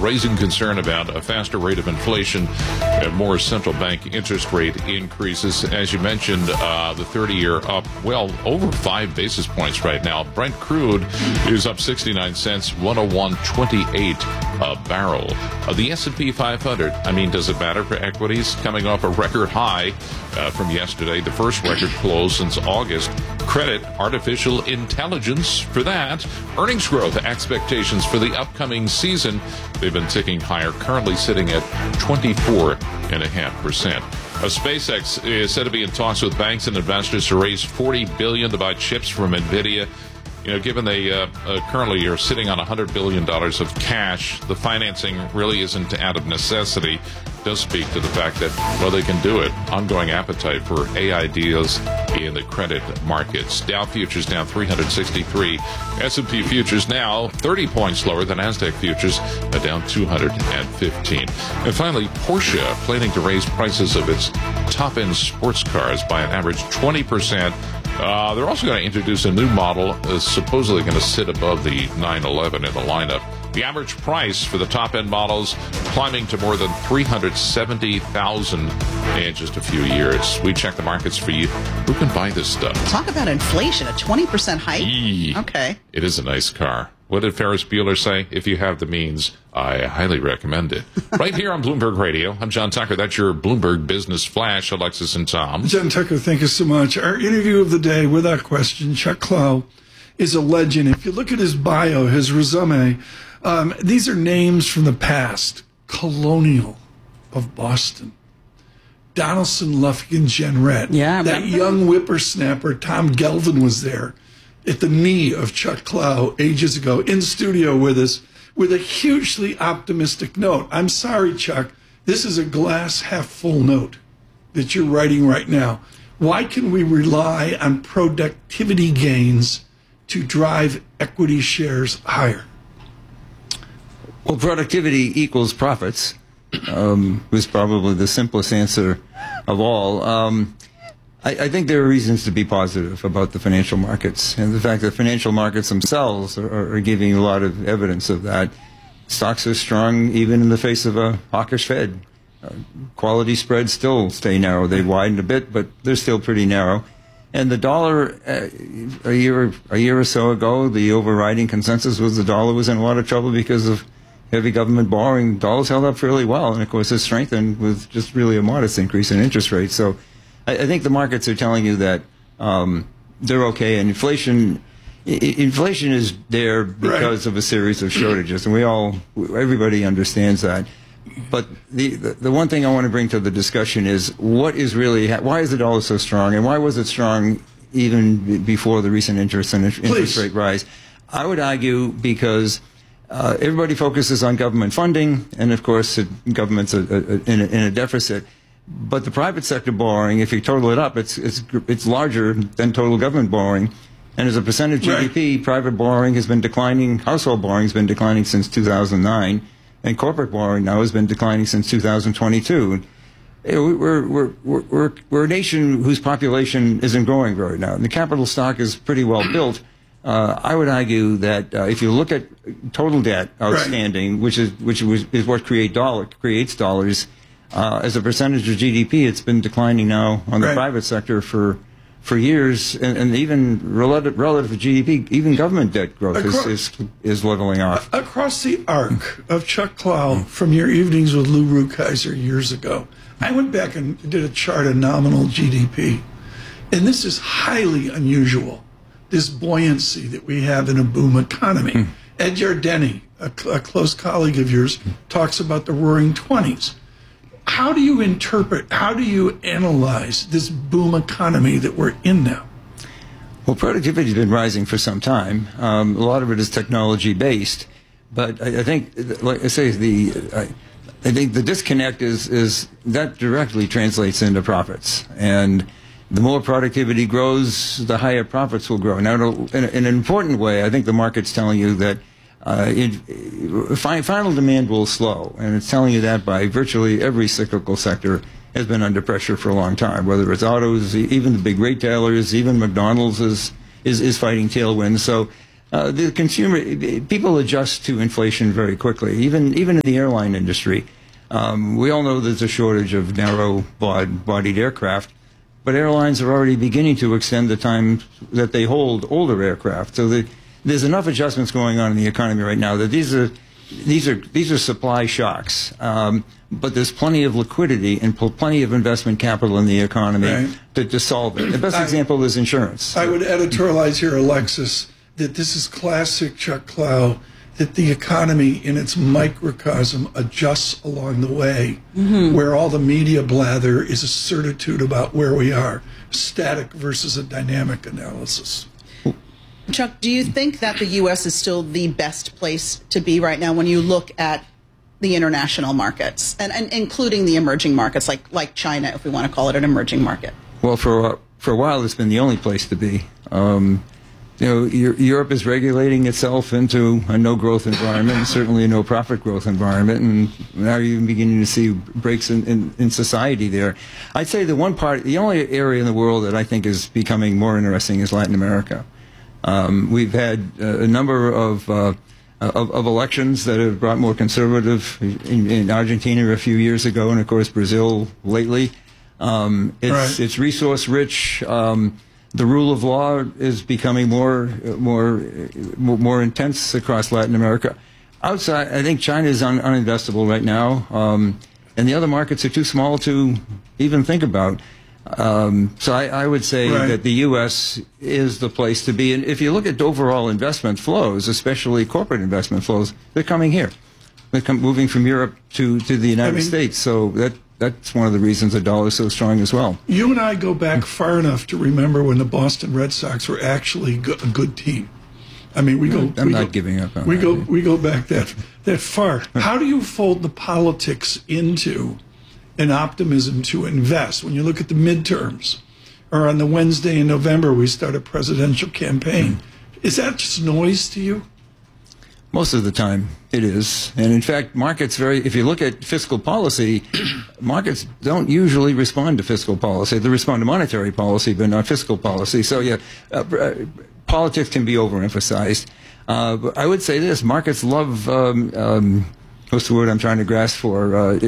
raising concern about a faster rate of inflation and more central bank interest rate increases. As you mentioned, the 30-year up, well, over 5 basis points right now. Brent crude is up 69 cents, 101.28 a barrel. The S&P 500, I mean, does it matter for equities? Coming off a record high from yesterday, the first record close since August. Credit artificial intelligence for that. Earnings growth expectations for the upcoming season, they've been ticking higher, currently sitting at 24.5%. SpaceX is said to be in talks with banks and investors to raise $40 billion to buy chips from NVIDIA. You know, given they currently are sitting on $100 billion of cash, the financing really isn't out of necessity. It does speak to the fact that, well, they can do it. Ongoing appetite for AI deals in the credit markets. Dow futures down 363. S&P futures now 30 points lower than NASDAQ futures, down 215. And finally, Porsche planning to raise prices of its top-end sports cars by an average 20%. They're also going to introduce a new model supposedly going to sit above the 911 in the lineup. The average price for the top-end models climbing to more than $370,000 in just a few years. We check the markets for you. Who can buy this stuff? Talk about inflation, a 20% hike? Okay. It is a nice car. What did Ferris Bueller say? If you have the means, I highly recommend it. Right here on Bloomberg Radio, I'm John Tucker. That's your Bloomberg Business Flash, Alexis and Tom. John Tucker, thank you so much. Our interview of the day, without question, Chuck Clough is a legend. If you look at his bio, his resume, these are names from the past. Colonial of Boston. Donaldson, Lufkin, Jenrette. Yeah, that young whippersnapper, Tom Gelvin, was there at the knee of Chuck Clough ages ago in studio with us with a hugely optimistic note. I'm sorry, Chuck. This is a glass half full note that you're writing right now. Why can we rely on productivity gains to drive equity shares higher? Well, productivity equals profits was probably the simplest answer of all. I think there are reasons to be positive about the financial markets, and the fact that financial markets themselves are giving a lot of evidence of that. Stocks are strong even in the face of a hawkish Fed. Quality spreads still stay narrow. They widened a bit, but they're still pretty narrow. And the dollar, a year or so ago, the overriding consensus was the dollar was in a lot of trouble because of heavy government borrowing. Dollars held up fairly well, and of course it's strengthened with just really a modest increase in interest rates. So I think the markets are telling you that they're okay, and inflation is there because of a series of shortages, and everybody understands that. But the one thing I want to bring to the discussion is why is the dollar so strong, and why was it strong even before the recent interest rate rise? I would argue because everybody focuses on government funding, and of course government's in a deficit. But the private sector borrowing, if you total it up, it's larger than total government borrowing. And as a percentage of GDP, private borrowing has been declining. Household borrowing has been declining since 2009, and corporate borrowing now has been declining since 2022. We're a nation whose population isn't growing very now, and the capital stock is pretty well built. I would argue that if you look at total debt outstanding, which is what creates dollars. As a percentage of GDP, it's been declining now on the private sector for years, and even relative to GDP, even government debt growth is leveling off. Across the arc of Chuck Clough, from your evenings with Lou Rukeyser years ago, I went back and did a chart of nominal GDP, and this is highly unusual, this buoyancy that we have in a boom economy. Ed Yardeni, a close colleague of yours, talks about the roaring 20s. How do you interpret, how do you analyze this boom economy that we're in now? Well, productivity has been rising for some time. A lot of it is technology-based. But I think, like I say, I think the disconnect is that directly translates into profits. And the more productivity grows, the higher profits will grow. Now, in an important way, I think the market's telling you that final demand will slow, and it's telling you that by virtually every cyclical sector has been under pressure for a long time, whether it's autos, even the big retailers, even McDonald's is fighting tailwinds. So the consumer, people adjust to inflation very quickly, even in the airline industry. We all know there's a shortage of narrow-bodied aircraft, but airlines are already beginning to extend the time that they hold older aircraft. So there's enough adjustments going on in the economy right now that these are supply shocks. But there's plenty of liquidity and plenty of investment capital in the economy to solve it. The best example is insurance. I would editorialize here, Alexis, that this is classic Chuck Clow, that the economy in its microcosm adjusts along the way, where all the media blather is a certitude about where we are, static versus a dynamic analysis. Chuck, do you think that the U.S. is still the best place to be right now when you look at the international markets, and including the emerging markets, like China, if we want to call it an emerging market? Well, for a while, it's been the only place to be. Europe is regulating itself into a no-growth environment, and certainly a no-profit growth environment, and now you're beginning to see breaks in society there. I'd say the only area in the world that I think is becoming more interesting is Latin America. We've had a number of elections that have brought more conservative in Argentina a few years ago, and of course Brazil lately. It's resource rich. The rule of law is becoming more intense across Latin America. Outside, I think China is uninvestable right now, and the other markets are too small to even think about. So I would say that the U.S. is the place to be. And if you look at overall investment flows, especially corporate investment flows, they're coming here. They're moving from Europe to the United States. So that's one of the reasons the dollar is so strong as well. You and I go back far enough to remember when the Boston Red Sox were actually a good team. I mean, I'm not giving up on that. We go back that far. How do you fold the politics into an optimism to invest? When you look at the midterms, or on the Wednesday in November, we start a presidential campaign. Is that just noise to you? Most of the time, it is. And in fact, if you look at fiscal policy, markets don't usually respond to fiscal policy. They respond to monetary policy, but not fiscal policy. So, politics can be overemphasized. But I would say this, markets love, what's the word I'm trying to grasp for?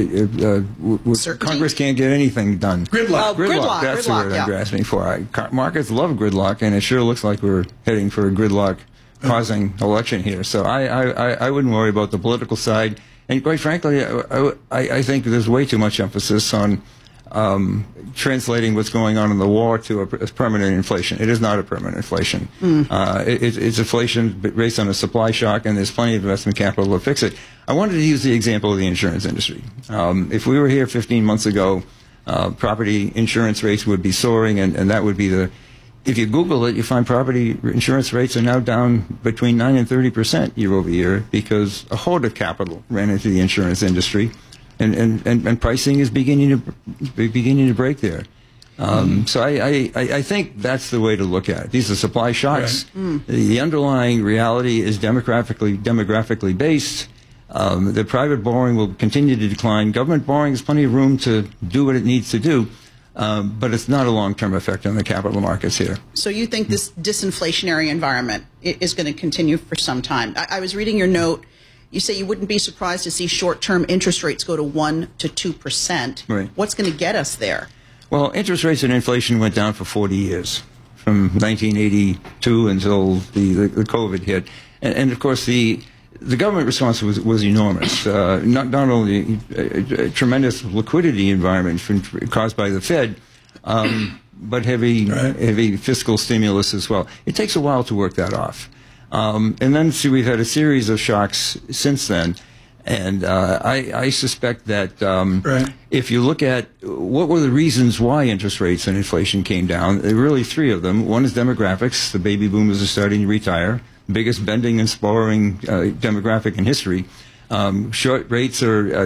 Congress can't get anything done. Gridlock. Gridlock. That's the word I'm grasping for. Markets love gridlock, and it sure looks like we're heading for a gridlock causing election here. So I wouldn't worry about the political side. And quite frankly, I think there's way too much emphasis on translating what's going on in the war to a permanent inflation. It is not a permanent inflation. It's inflation based on a supply shock, and there's plenty of investment capital to fix it. I wanted to use the example of the insurance industry. If we were here 15 months ago, property insurance rates would be soaring, and that would be if you Google it, you find property insurance rates are now down between 9 and 30% year over year because a hoard of capital ran into the insurance industry, and pricing is beginning to break there. So I think that's the way to look at it. These are supply shocks. The underlying reality is demographically based. The private borrowing will continue to decline. Government borrowing has plenty of room to do what it needs to do. But it's not a long-term effect on the capital markets here. So you think this disinflationary environment is going to continue for some time? I was reading your note. You say you wouldn't be surprised to see short-term interest rates go to 1 to 2%. Right. What's going to get us there? Well, interest rates and inflation went down for 40 years, from 1982 until the COVID hit. And of course, the government response was enormous. Not only a tremendous liquidity environment caused by the Fed, but heavy fiscal stimulus as well. It takes a while to work that off. And then we've had a series of shocks since then. And I suspect that if you look at what were the reasons why interest rates and inflation came down, there are really three of them. One is demographics. The baby boomers are starting to retire. Biggest bending and sprawling demographic in history. Short rates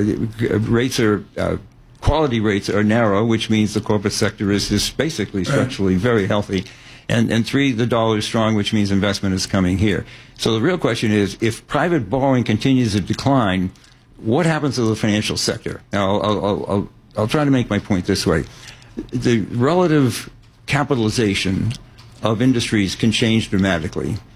quality rates are narrow, which means the corporate sector is just basically structurally very healthy. And three, the dollar is strong, which means investment is coming here. So the real question is, if private borrowing continues to decline, what happens to the financial sector? Now, I'll try to make my point this way. The relative capitalization of industries can change dramatically.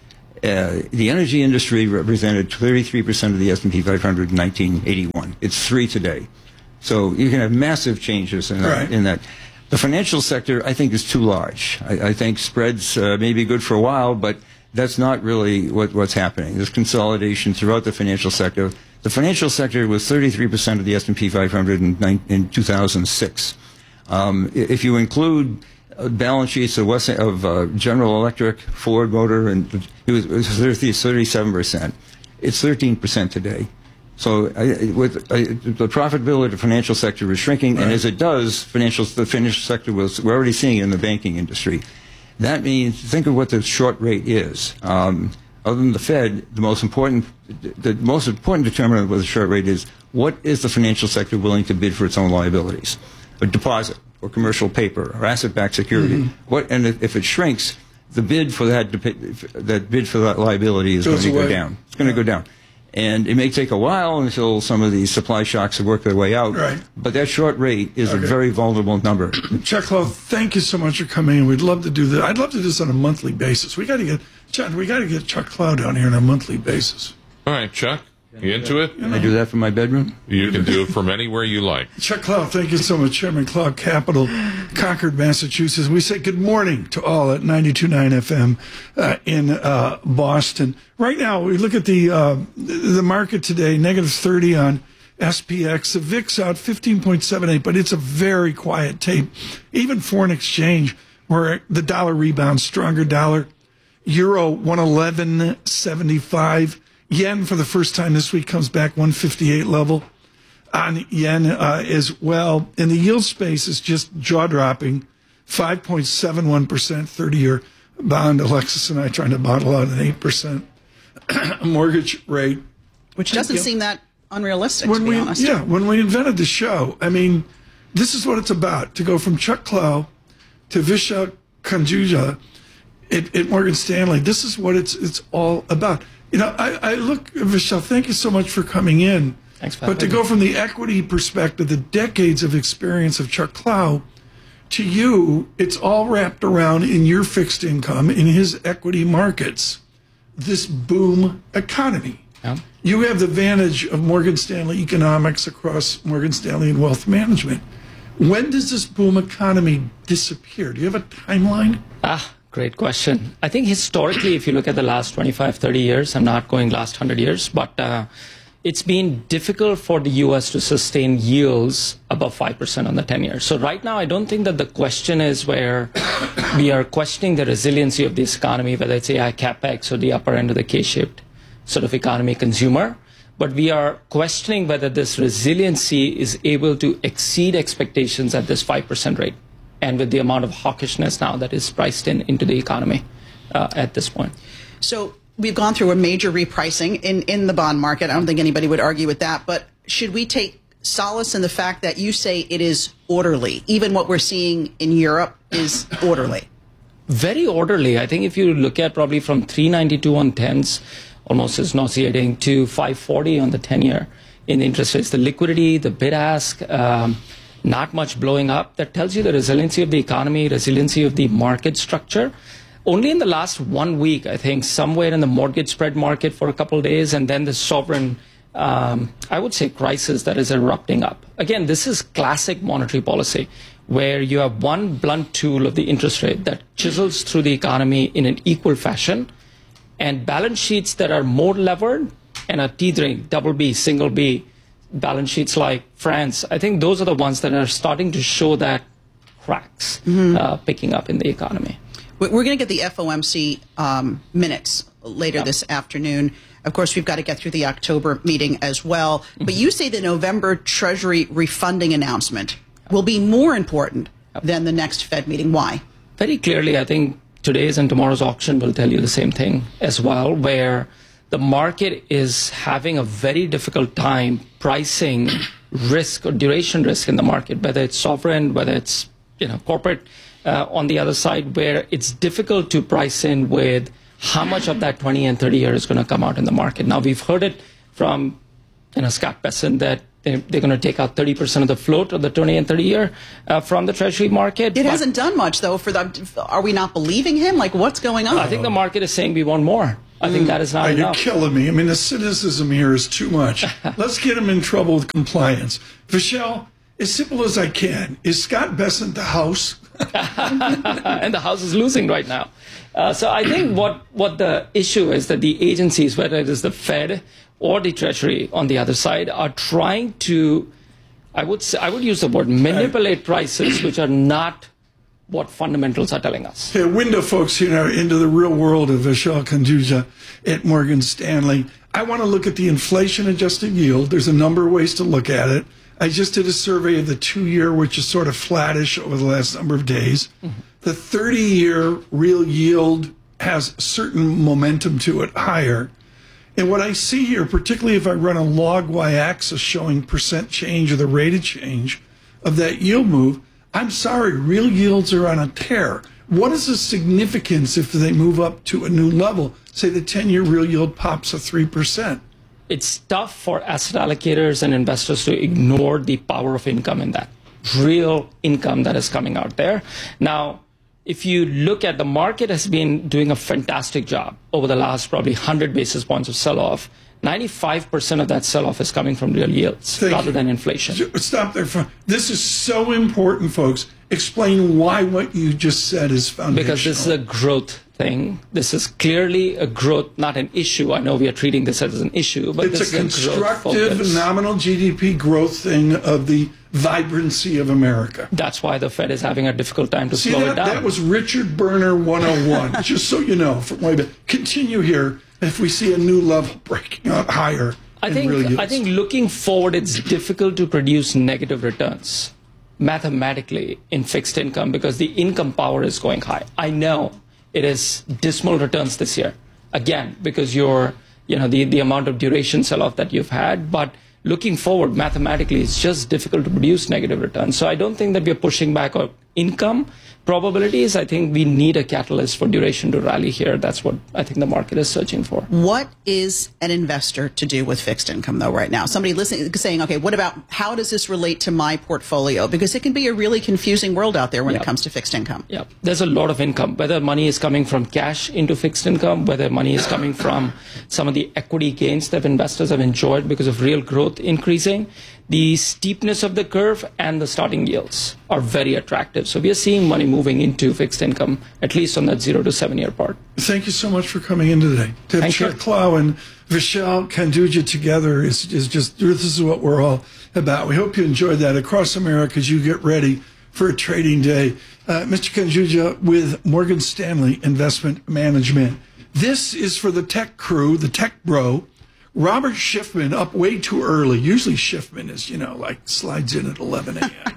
The energy industry represented 33% of the S&P 500 in 1981. It's 3 today. So you can have massive changes in that. The financial sector, I think, is too large. I think spreads may be good for a while, but that's not really what's happening. There's consolidation throughout the financial sector. The financial sector was 33% of the S&P 500 in 2006. If you include balance sheets of General Electric, Ford Motor, and it was 37%. It's 13% today. So the profitability of the financial sector is shrinking, and as it does, the financial sector we're already seeing it in the banking industry. That means, think of what the short rate is. Other than the Fed, the most important determinant of the short rate is what is the financial sector willing to bid for its own liabilities, a deposit, or commercial paper, or asset-backed security. And if it shrinks, the bid for that liability is going to go down. It's going to go down. And it may take a while until some of these supply shocks work their way out. Right. But that short rate is a very vulnerable number. Chuck Clough, thank you so much for coming in. We'd love to do that. I'd love to do this on a monthly basis. We got to get Chuck Clough down here on a monthly basis. All right, Chuck, you into it? Can I do that from my bedroom? You can do it from anywhere you like. Chuck Clough, thank you so much. Chairman Clough Capital, Concord, Massachusetts. We say good morning to all at 92.9 FM in Boston. Right now, we look at the market today, negative 30 on SPX. The VIX out 15.78, but it's a very quiet tape. Even foreign exchange, where the dollar rebounds, stronger dollar. Euro 111.75. Yen, for the first time this week, comes back 158 level on yen as well. And the yield space is just jaw-dropping, 5.71%, 30-year bond. Alexis and I trying to bottle out an 8% mortgage rate. Which doesn't seem that unrealistic, to be honest. Yeah, when we invented the show, I mean, this is what it's about, to go from Chuck Clough to Vishal Kanjuja at Morgan Stanley. This is what it's all about. You know, I look, Vishal, thank you so much for coming in. Thanks, Pat. But to go from the equity perspective, the decades of experience of Chuck Clough, to you, it's all wrapped around in your fixed income, in his equity markets, this boom economy. Yeah. You have the advantage of Morgan Stanley economics across Morgan Stanley and wealth management. When does this boom economy disappear? Do you have a timeline? Great question. I think historically, if you look at the last 25, 30 years, I'm not going last 100 years, but it's been difficult for the U.S. to sustain yields above 5% on the 10-year. So right now, I don't think that the question is where we are questioning the resiliency of this economy, whether it's AI CapEx or the upper end of the K-shaped sort of economy consumer. But we are questioning whether this resiliency is able to exceed expectations at this 5% rate, and with the amount of hawkishness now that is priced into the economy at this point. So we've gone through a major repricing in the bond market. I don't think anybody would argue with that. But should we take solace in the fact that you say it is orderly? Even what we're seeing in Europe is orderly. Very orderly. I think if you look at probably from 392 on 10s, almost as nauseating, to 540 on the 10-year in the interest rates. The liquidity, the bid-ask, not much blowing up. That tells you the resiliency of the economy, resiliency of the market structure. Only in the last 1 week, I think, somewhere in the mortgage spread market for a couple of days, and then the sovereign, I would say, crisis that is erupting up. Again, this is classic monetary policy, where you have one blunt tool of the interest rate that chisels through the economy in an equal fashion, and balance sheets that are more levered and are teetering, double B, single B, balance sheets like France, I think those are the ones that are starting to show that cracks picking up in the economy. We're going to get the FOMC minutes later this afternoon. Of course, we've got to get through the October meeting as well. But you say the November Treasury refunding announcement will be more important than the next Fed meeting. Why? Very clearly, I think today's and tomorrow's auction will tell you the same thing as well, where the market is having a very difficult time pricing risk or duration risk in the market, whether it's sovereign, whether it's corporate on the other side, where it's difficult to price in with how much of that 20 and 30 year is going to come out in the market. Now, we've heard it from Scott Bessent that they're going to take out 30% of the float of the 20 and 30 year from the Treasury market. It hasn't done much, though. Are we not believing him? Like, what's going on? I think the market is saying we want more. I think that is not enough. You're killing me. I mean, the cynicism here is too much. Let's get him in trouble with compliance. Vishal, as simple as I can, is Scott Bessent the House? And the House is losing right now. So I think what the issue is that the agencies, whether it is the Fed or the Treasury on the other side, are trying to, I would use the word, manipulate prices, which are not what fundamentals are telling us. Okay, window folks here into the real world of Vishal Kanduja at Morgan Stanley. I want to look at the inflation-adjusted yield. There's a number of ways to look at it. I just did a survey of the 2-year, which is sort of flattish over the last number of days. Mm-hmm. The 30-year real yield has certain momentum to it higher. And what I see here, particularly if I run a log y-axis showing percent change or the rate of change of that yield move, I'm sorry, real yields are on a tear. What is the significance if they move up to a new level? Say the 10-year real yield pops at 3%. It's tough for asset allocators and investors to ignore the power of income in that. Real income that is coming out there. Now, if you look at the market has been doing a fantastic job over the last probably 100 basis points of sell-off. 95% of that sell-off is coming from real yields rather than inflation. Stop there. This is so important, folks. Explain why what you just said is foundational. Because this is a growth thing. This is clearly a growth, not an issue. I know we are treating this as an issue, but it's this a is constructive nominal GDP growth thing of the vibrancy of America. That's why the Fed is having a difficult time to slow it down. That was Richard Berner 101, just so you know. From way back. Continue here if we see a new level breaking out higher. I think looking forward, it's difficult to produce negative returns mathematically in fixed income because the income power is going high. I know it is dismal returns this year, again, because the amount of duration sell-off that you've had, but looking forward, mathematically, it's just difficult to produce negative returns. So I don't think that we're pushing back on income probabilities. I think we need a catalyst for duration to rally here. That's what I think the market is searching for. What is an investor to do with fixed income, though, right now? Somebody listening saying, okay, what about how does this relate to my portfolio? Because it can be a really confusing world out there when it comes to fixed income. Yeah, there's a lot of income, whether money is coming from cash into fixed income, whether money is coming from some of the equity gains that investors have enjoyed because of real growth increasing. The steepness of the curve and the starting yields are very attractive. So we are seeing money moving into fixed income, at least on that 0 to 7 year part. Thank you so much for coming in today. To have Chuck Clough and Vishal Kanduja together is just, this is what we're all about. We hope you enjoyed that across America as you get ready for a trading day. Mr. Kanduja with Morgan Stanley Investment Management. This is for the tech crew, the tech bro. Robert Schiffman up way too early. Usually Schiffman is, slides in at 11 a.m.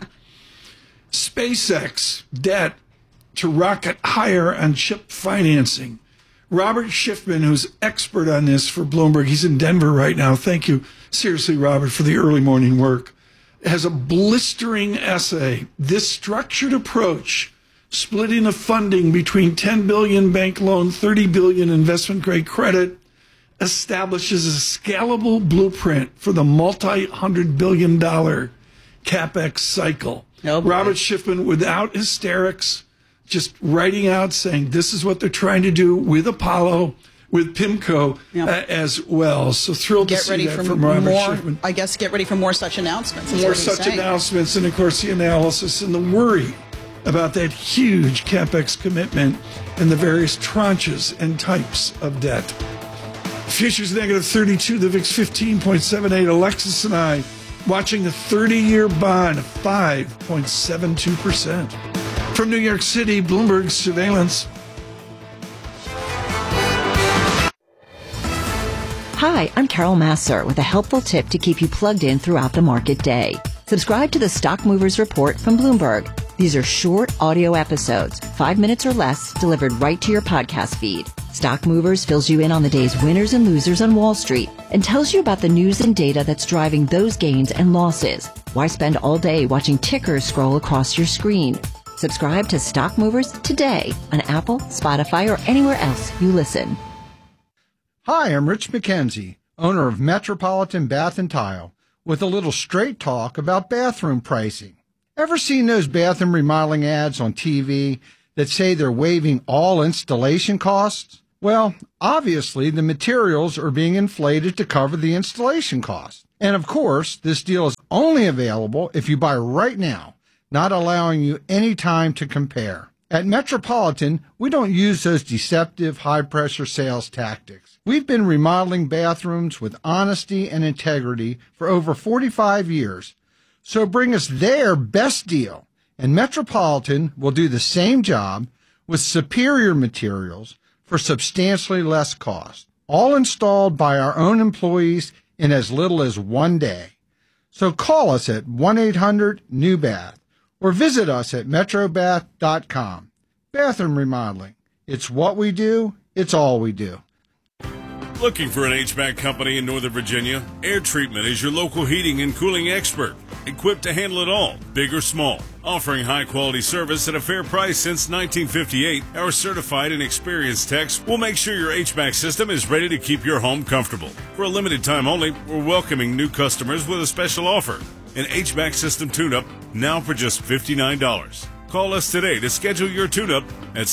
SpaceX debt to rocket higher on chip financing. Robert Schiffman, who's expert on this for Bloomberg, he's in Denver right now. Thank you, seriously, Robert, for the early morning work. Has a blistering essay. This structured approach, splitting the funding between $10 billion bank loan, $30 billion investment grade credit, establishes a scalable blueprint for the multi-$100 billion CapEx cycle. Robert Schiffman, without hysterics, just writing out, saying this is what they're trying to do with Apollo, with PIMCO as well. So thrilled to see that from Robert Schiffman. I guess get ready for more such announcements. More such announcements, and of course the analysis and the worry about that huge CapEx commitment and the various tranches and types of debt. Futures negative 32, the VIX 15.78. Alexis and I watching the 30-year bond 5.72%. From New York City, Bloomberg Surveillance. Hi, I'm Carol Massar with a helpful tip to keep you plugged in throughout the market day. Subscribe to the Stock Movers Report from Bloomberg. These are short audio episodes, 5 minutes or less, delivered right to your podcast feed. Stock Movers fills you in on the day's winners and losers on Wall Street and tells you about the news and data that's driving those gains and losses. Why spend all day watching tickers scroll across your screen? Subscribe to Stock Movers today on Apple, Spotify, or anywhere else you listen. Hi, I'm Rich McKenzie, owner of Metropolitan Bath & Tile, with a little straight talk about bathroom pricing. Ever seen those bathroom remodeling ads on TV that say they're waiving all installation costs? Well, obviously, the materials are being inflated to cover the installation cost. And of course, this deal is only available if you buy right now, not allowing you any time to compare. At Metropolitan, we don't use those deceptive high-pressure sales tactics. We've been remodeling bathrooms with honesty and integrity for over 45 years. So bring us their best deal, and Metropolitan will do the same job with superior materials for substantially less cost, all installed by our own employees in as little as 1 day. So call us at 1-800-NEW-BATH or visit us at metrobath.com. Bathroom remodeling. It's what we do. It's all we do. Looking for an HVAC company in Northern Virginia? Air Treatment is your local heating and cooling expert, equipped to handle it all, big or small. Offering high-quality service at a fair price since 1958, our certified and experienced techs will make sure your HVAC system is ready to keep your home comfortable. For a limited time only, we're welcoming new customers with a special offer. An HVAC system tune-up now for just $59. Call us today to schedule your tune-up at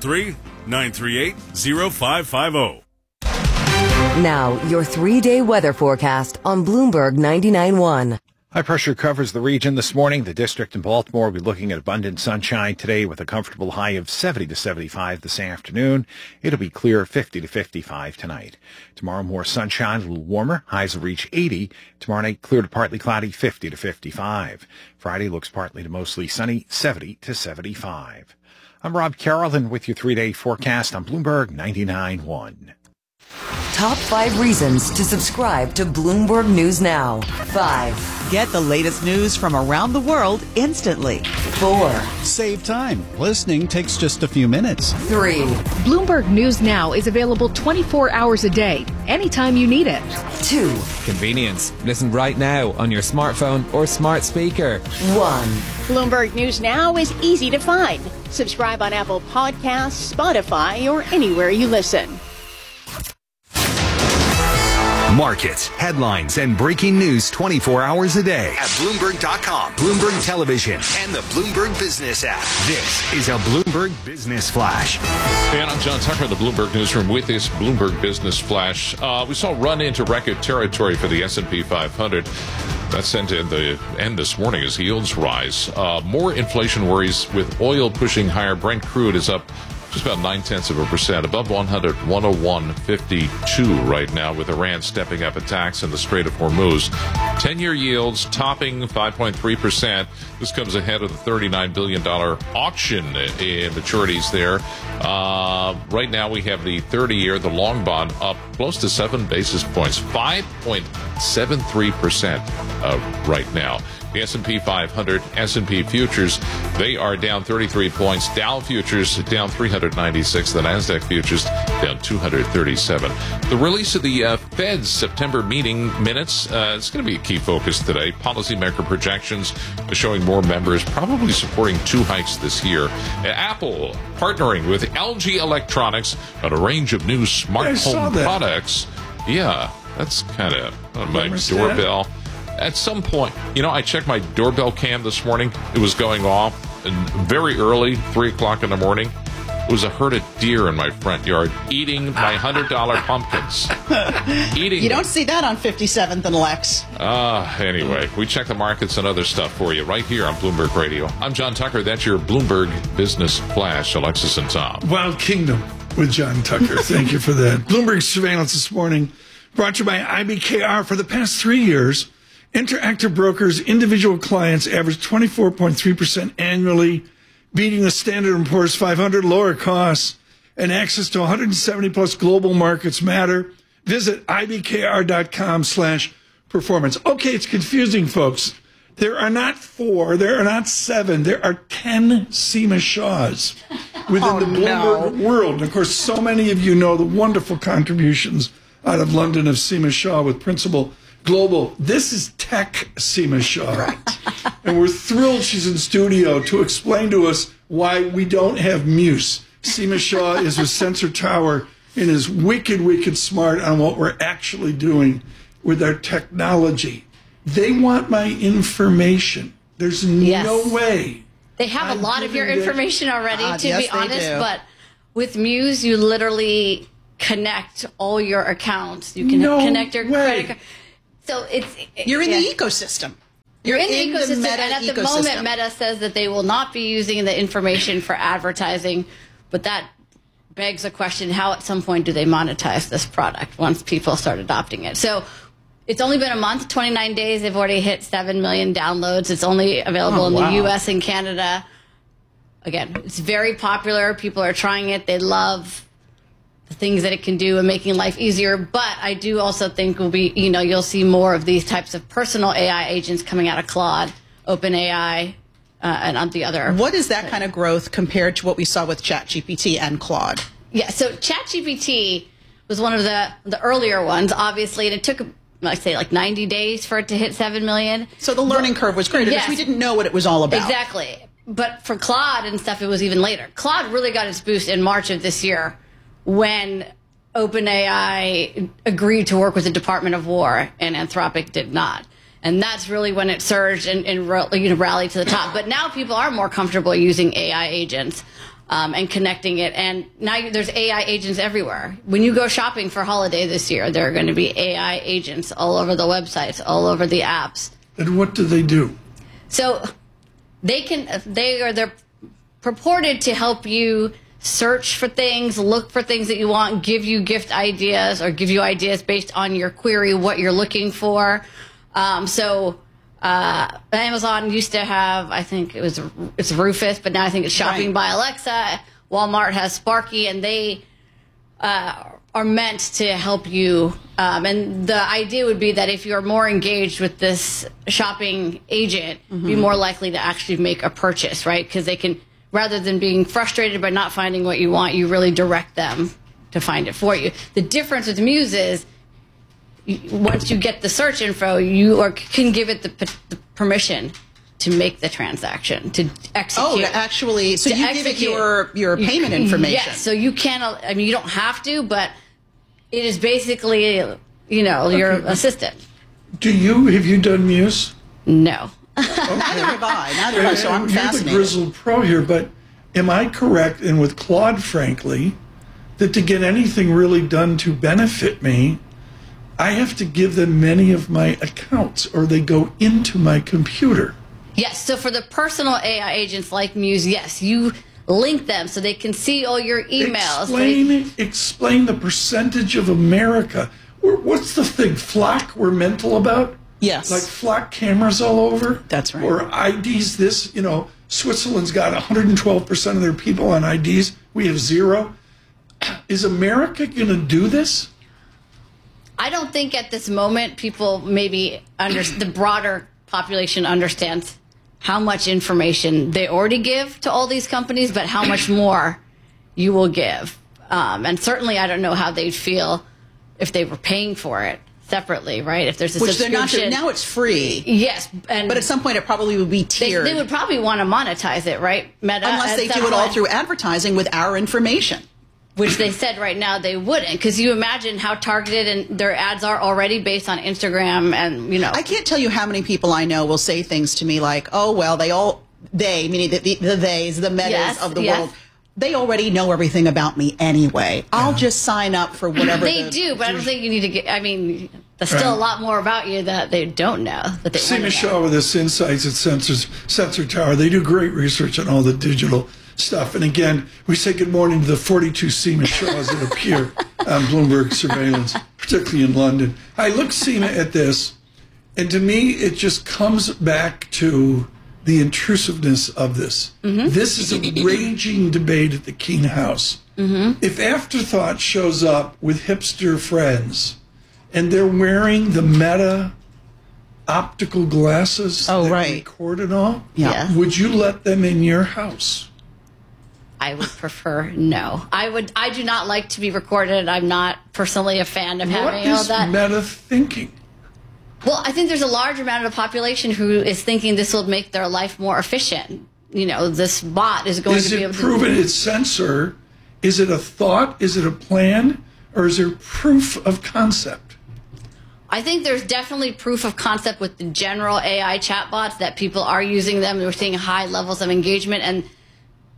703-938-0550. Now, your 3-day weather forecast on Bloomberg 99.1. High pressure covers the region this morning. The district in Baltimore will be looking at abundant sunshine today with a comfortable high of 70 to 75 this afternoon. It'll be clear 50 to 55 tonight. Tomorrow, more sunshine, a little warmer. Highs will reach 80. Tomorrow night, clear to partly cloudy, 50 to 55. Friday looks partly to mostly sunny, 70 to 75. I'm Rob Carroll with your 3-day forecast on Bloomberg 99.1. Top 5 reasons to subscribe to Bloomberg News Now. 5. Get the latest news from around the world instantly. 4. Save time. Listening takes just a few minutes. 3. Bloomberg News Now is available 24 hours a day, anytime you need it. 2. Convenience. Listen right now on your smartphone or smart speaker. 1. Bloomberg News Now is easy to find. Subscribe on Apple Podcasts, Spotify, or anywhere you listen. Markets, headlines, and breaking news 24 hours a day at Bloomberg.com, Bloomberg Television, and the Bloomberg Business app. This is a Bloomberg Business Flash. And I'm John Tucker in the Bloomberg Newsroom with this Bloomberg Business Flash. We saw a run into record territory for the S&P 500. That's sent in the end this morning as yields rise. More inflation worries with oil pushing higher. Brent crude is up just about 0.9%, above 100, 101.52 right now, with Iran stepping up attacks in the Strait of Hormuz. 10-year yields topping 5.3%. This comes ahead of the $39 billion auction in maturities there. Right now we have the 30-year, the long bond, up close to 7 basis points, 5.73% right now. The S&P 500, S&P futures, they are down 33 points. Dow futures down 396. The NASDAQ futures down 237. The release of the Fed's September meeting minutes, it's going to be a key focus today. Policymaker projections showing more members probably supporting 2 hikes this year. Apple partnering with LG Electronics on a range of new smart home products. Yeah, that's kind of my doorbell. At some point, I checked my doorbell cam this morning. It was going off, and very early, 3 o'clock in the morning. It was a herd of deer in my front yard eating my $100 pumpkins. You don't see that on 57th and Lex. Anyway, we check the markets and other stuff for you right here on Bloomberg Radio. I'm John Tucker. That's your Bloomberg Business Flash, Alexis and Tom. Wild Kingdom with John Tucker. Thank you for that. Bloomberg Surveillance this morning brought to you by IBKR. For the past 3 years, Interactive Brokers' individual clients average 24.3% annually, beating the Standard & Poor's 500. Lower costs and access to 170-plus global markets matter. Visit ibkr.com/performance. Okay, it's confusing, folks. There are not 4, there are not 7, there are 10 Seema Shaws within the Bloomberg world. And, of course, so many of you know the wonderful contributions out of London of Seema Shaw with Principal Global. This is Tech Seema Shaw. Right. And we're thrilled she's in studio to explain to us why we don't have Muse. Seema Shaw is with Sensor Tower and is wicked smart on what we're actually doing with our technology. They want my information. There's no way. They have a lot of your information already, to yes, be honest. do. But with Muse, you literally connect all your accounts. You can connect your credit card. So you're in the ecosystem. You're in the ecosystem, Meta and at the ecosystem. moment, Meta says that they will not be using the information for advertising, but that begs a question, how at some point do they monetize this product once people start adopting it? So it's only been a month, 29 days. They've already hit 7 million downloads. It's only available in the U.S. and Canada. Again, it's very popular. People are trying it. They love the things that it can do and making life easier. But I do also think you'll see more of these types of personal AI agents coming out of Claude, OpenAI, and on the other. What is that kind of growth compared to what we saw with ChatGPT and Claude? Yeah, so ChatGPT was one of the earlier ones, obviously, and it took, like 90 days for it to hit 7 million. So the learning curve was greater because we didn't know what it was all about. Exactly. But for Claude and stuff, it was even later. Claude really got its boost in March of this year when OpenAI agreed to work with the Department of War and Anthropic did not. And that's really when it surged and rallied to the top. But now people are more comfortable using AI agents and connecting it. And now there's AI agents everywhere. When you go shopping for holiday this year, there are going to be AI agents all over the websites, all over the apps. And what do they do? So they're purported to help you search for things, look for things that you want, give you gift ideas, or give you ideas based on your query, what you're looking for. Amazon used to have, I think it's Rufus, but now I think it's Shopping by Alexa. Walmart has Sparky, and they are meant to help you. And the idea would be that if you're more engaged with this shopping agent, be more likely to actually make a purchase, right? Because they can, rather than being frustrated by not finding what you want, you really direct them to find it for you. The difference with Muse is, once you get the search info, you can give it the permission to make the transaction, to execute. Oh, actually, so you give it your payment information. Yes, so you can't, you don't have to, but it is basically, your assistant. Have you done Muse? No. Neither have I, so I'm fascinated. You're the grizzled pro here, but am I correct, and with Claude, frankly, that to get anything really done to benefit me, I have to give them many of my accounts, or they go into my computer? Yes, so for the personal AI agents like Muse, yes, you link them so they can see all your emails. Explain the percentage of America. What's the thing, Flock, we're mental about? Yes. Like Flock cameras all over? That's right. Or IDs this, Switzerland's got 112% of their people on IDs. We have 0. Is America going to do this? I don't think at this moment people maybe the broader population understands how much information they already give to all these companies, but how much more you will give. And certainly I don't know how they'd feel if they were paying for it separately, right? If there's a subscription. They're not. Now it's free. Yes. But at some point it probably would be tiered. They would probably want to monetize it, right? Meta, unless they do it all through advertising with our information. Which they said right now they wouldn't, because you imagine how targeted and their ads are already based on Instagram, and I can't tell you how many people I know will say things to me like, "Oh well, they meaning the theys, the metas of the world, they already know everything about me anyway. I'll just sign up for whatever they do." But I don't think you need to get. There's still a lot more about you that they don't know. That they Seema Shah with this Insights at Sensor Tower. They do great research on all the digital stuff. And again, we say good morning to the 42 Seema Shahs that appear on Bloomberg surveillance, particularly in London. I look, Seema, at this, and to me, it just comes back to the intrusiveness of this. Mm-hmm. This is a raging debate at the Keene House. Mm-hmm. If Afterthought shows up with hipster friends and they're wearing the Meta optical glasses that record it all, would you let them in your house? I would prefer no. I do not like to be recorded. I'm not personally a fan of having all that. What is Meta thinking? Well, I think there's a large amount of the population who is thinking this will make their life more efficient. This bot is going to be able to... Is it proven it's censor? Is it a thought? Is it a plan? Or is there proof of concept? I think there's definitely proof of concept with the general AI chatbots that people are using them. We're seeing high levels of engagement, and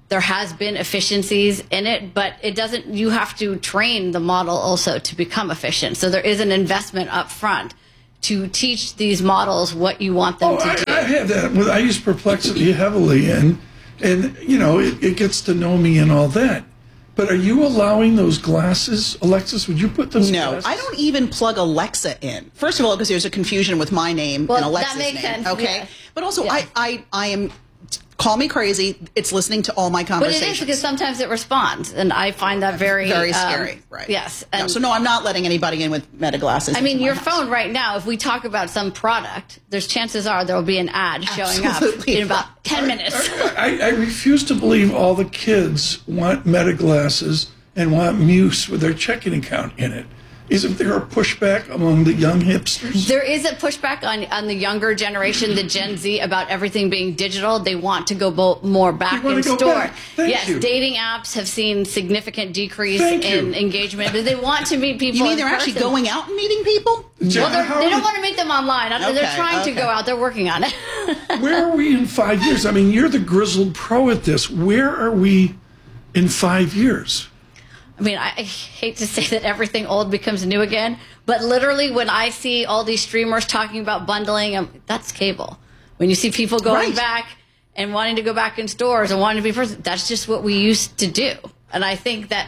there has been efficiencies in it, but it doesn't. You have to train the model also to become efficient. So there is an investment up front to teach these models what you want them to do. I have that. I use Perplexity heavily, and it gets to know me and all that. But are you allowing those glasses, Alexis? Would you put those? No, glasses? I don't even plug Alexa in. First of all, because there's a confusion with my name and Alexa's that makes name. sense. Okay, Yeah. but also I am. Call me crazy. It's listening to all my conversations. But it is because sometimes it responds, and I find that very scary. Right. Yes. And so I'm not letting anybody in with Meta glasses. I mean, your phone right now, if we talk about some product, there's chances are there will be an ad showing up in about 10 minutes. I refuse to believe all the kids want Meta glasses and want Muse with their checking account in it. Isn't there a pushback among the young hipsters? There is a pushback on the younger generation, the Gen Z, about everything being digital. They want to go more back in store. Yes, dating apps have seen significant decrease in engagement, but they want to meet people. You mean they're actually going out and meeting people? Well, they don't want to meet them online. They're trying to go out. They're working on it. Where are we in 5 years? I mean, you're the grizzled pro at this. Where are we in 5 years? I mean, I hate to say that everything old becomes new again, but literally when I see all these streamers talking about bundling, that's cable. When you see people going back and wanting to go back in stores and wanting to be person, that's just what we used to do. And I think that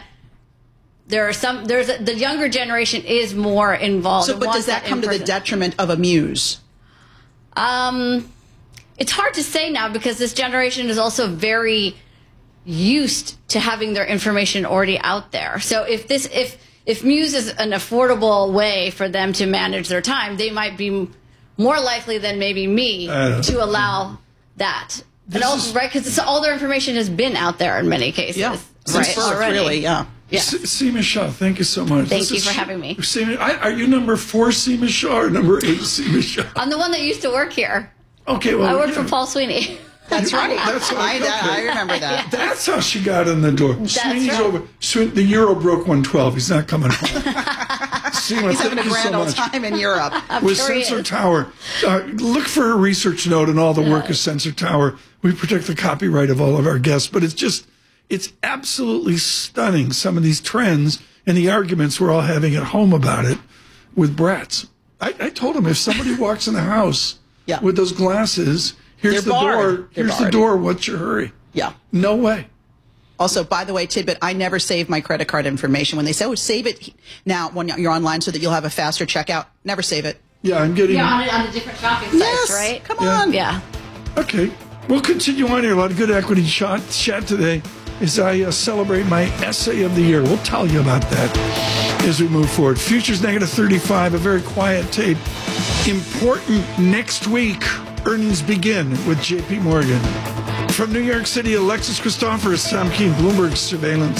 the younger generation is more involved. So, but does that come to the detriment of a Muse? It's hard to say now because this generation is also very used to having their information already out there. So if Muse is an affordable way for them to manage their time, they might be more likely than maybe me to allow that. And also, right, because all their information has been out there in many cases. Yeah, right, already. Really, yeah. Seema Shah, thank you so much. Thank you for having me. Are you number 4 Seema Shah or number 8 Seema Shah? I'm the one that used to work here. Okay, well, I worked for Paul Sweeney. That's right. That's right. I remember that. That's how she got in the door. Sweeney's over. The euro broke 112. He's not coming home. Seema, he's having a grand old time in Europe. With Sensor Tower. Look for a research note on all the work of Sensor Tower. We protect the copyright of all of our guests, but it's absolutely stunning, some of these trends and the arguments we're all having at home about it with brats. I told him if somebody walks in the house with those glasses, here's the door. Here's the door. What's your hurry? Yeah. No way. Also, by the way, tidbit, I never save my credit card information. When they say, save it now when you're online so that you'll have a faster checkout, never save it. Yeah, I'm getting... on the different shopping sites, right? Come on. Yeah. Okay. We'll continue on here. A lot of good equity chat today as I celebrate my essay of the year. We'll tell you about that as we move forward. Futures negative 35, a very quiet tape. Important next week. Earnings begin with J.P. Morgan. From New York City, Alexis Christoforous, Tom Keene, Bloomberg Surveillance.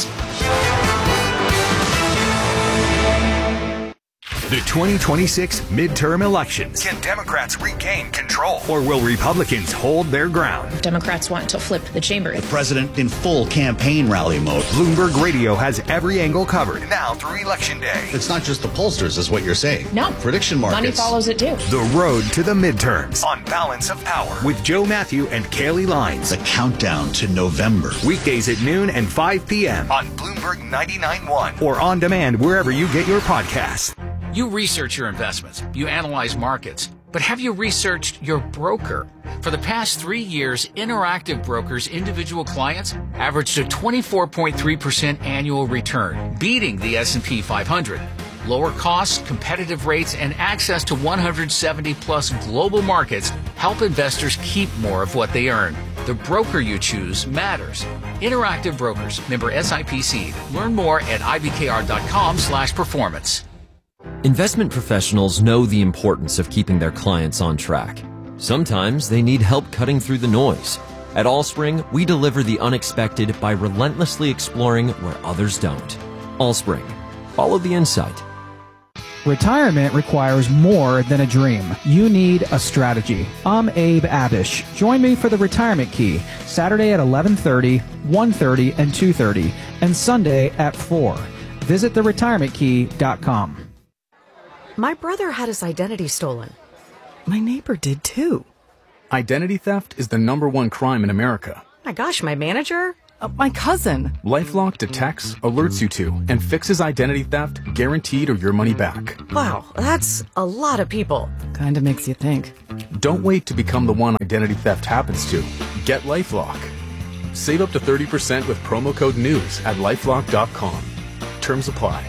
The 2026 midterm elections. Can Democrats regain control? Or will Republicans hold their ground? Democrats want to flip the chamber. The president in full campaign rally mode. Bloomberg Radio has every angle covered now through Election Day. It's not just the pollsters, is what you're saying. No. Prediction markets. Money follows it too. The road to the midterms on Balance of Power with Joe Matthew and Kaylee Lines. The countdown to November. Weekdays at noon and 5 p.m. on Bloomberg 99.1 or on demand wherever you get your podcasts. You research your investments, you analyze markets, but have you researched your broker? For the past 3 years, Interactive Brokers' individual clients averaged a 24.3% annual return, beating the S&P 500. Lower costs, competitive rates, and access to 170-plus global markets help investors keep more of what they earn. The broker you choose matters. Interactive Brokers, member SIPC. Learn more at ibkr.com/performance. Investment professionals know the importance of keeping their clients on track. Sometimes they need help cutting through the noise. At Allspring, we deliver the unexpected by relentlessly exploring where others don't. Allspring. Follow the insight. Retirement requires more than a dream. You need a strategy. I'm Abe Abish. Join me for the Retirement Key, Saturday at 11:30, 1:30, and 2:30, and Sunday at 4. Visit theretirementkey.com. My brother had his identity stolen. My neighbor did too. Identity theft is the #1 crime in America. My gosh, my manager? My cousin. LifeLock detects, alerts you to, and fixes identity theft, guaranteed or your money back. Wow, that's a lot of people. Kinda makes you think. Don't wait to become the one identity theft happens to. Get LifeLock. Save up to 30% with promo code NEWS at LifeLock.com. Terms apply.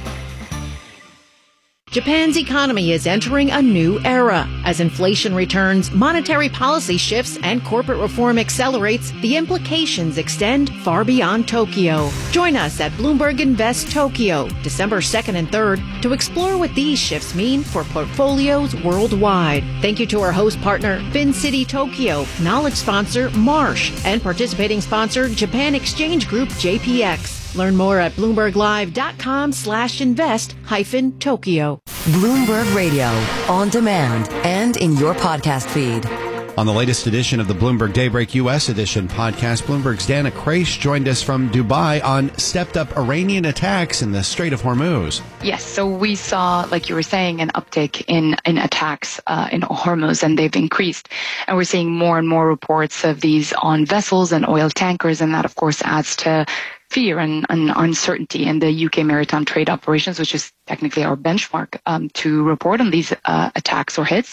Japan's economy is entering a new era. As inflation returns, monetary policy shifts, and corporate reform accelerates, the implications extend far beyond Tokyo. Join us at Bloomberg Invest Tokyo, December 2nd and 3rd, to explore what these shifts mean for portfolios worldwide. Thank you to our host partner, FinCity Tokyo, knowledge sponsor, Marsh, and participating sponsor, Japan Exchange Group, JPX. Learn more at BloombergLive.com/invest-Tokyo. Bloomberg Radio, on demand and in your podcast feed. On the latest edition of the Bloomberg Daybreak U.S. edition podcast, Bloomberg's Dana Kraish joined us from Dubai on stepped-up Iranian attacks in the Strait of Hormuz. Yes, so we saw, like you were saying, an uptick in attacks in Hormuz, and they've increased. And we're seeing more and more reports of these on vessels and oil tankers, and that, of course, adds to fear and uncertainty. And the UK Maritime Trade Operations, which is technically our benchmark to report on these attacks or hits,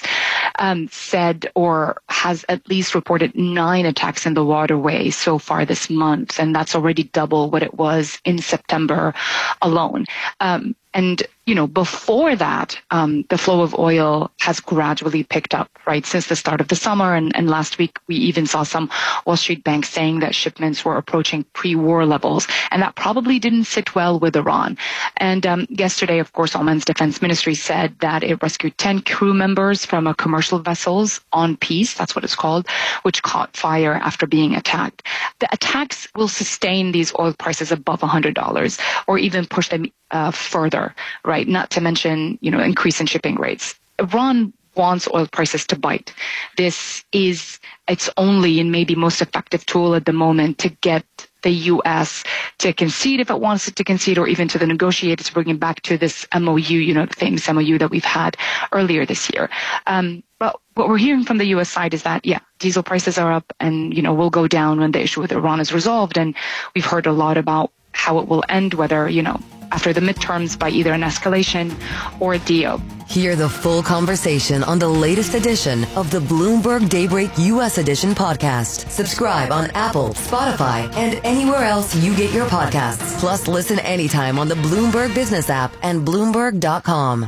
said or has at least reported 9 attacks in the waterway so far this month. And that's already double what it was in September alone. And, before that, the flow of oil has gradually picked up, right, since the start of the summer. And last week, we even saw some Wall Street banks saying that shipments were approaching pre-war levels. And that probably didn't sit well with Iran. And yesterday, of course, Oman's defense ministry said that it rescued 10 crew members from a commercial vessels on Peace, that's what it's called, which caught fire after being attacked. The attacks will sustain these oil prices above $100 or even push them further, right? Not to mention, increase in shipping rates. Iran wants oil prices to bite. This is its only and maybe most effective tool at the moment to get the U.S. to concede if it wants it to concede, or even to negotiate to bring it back to this MOU, the famous MOU that we've had earlier this year. But what we're hearing from the U.S. side is that, diesel prices are up and, will go down when the issue with Iran is resolved. And we've heard a lot about how it will end, whether, after the midterms by either an escalation or a deal. Hear the full conversation on the latest edition of the Bloomberg Daybreak U.S. edition podcast. Subscribe on Apple, Spotify, and anywhere else you get your podcasts. Plus, listen anytime on the Bloomberg Business app and Bloomberg.com.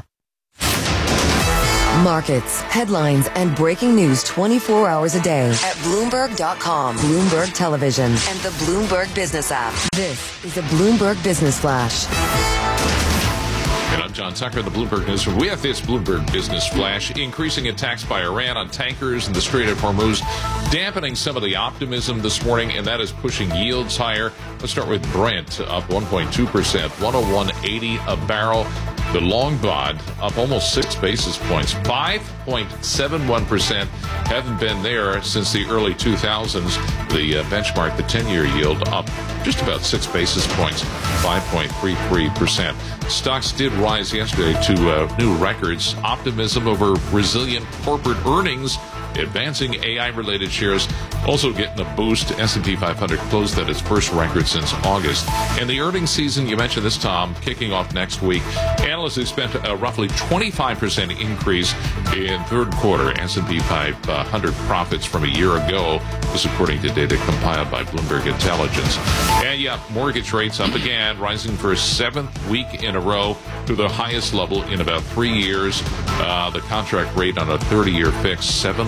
Markets, headlines, and breaking news 24 hours a day at Bloomberg.com, Bloomberg Television, and the Bloomberg Business app. This is a Bloomberg Business Flash. And I'm John Tucker in the Bloomberg Newsroom. We have this Bloomberg Business Flash. Increasing attacks by Iran on tankers in the Strait of Hormuz, dampening some of the optimism this morning, and that is pushing yields higher. Let's start with Brent, up 1.2%, 101.80 a barrel. The long bond up almost 6 basis points, 5.71%. Haven't been there since the early 2000s. The benchmark, the 10-year yield, up just about 6 basis points, 5.33%. Stocks did rise yesterday to new records. Optimism over resilient corporate earnings, advancing AI-related shares also getting a boost. S&P 500 closed at its first record since August. And the earnings season, you mentioned this, Tom, kicking off next week. Analysts expect a roughly 25% increase in third quarter S&P 500 profits from a year ago. This according to data compiled by Bloomberg Intelligence. And mortgage rates up again, rising for a 7th week in a row to the highest level in about 3 years. The contract rate on a 30-year fix,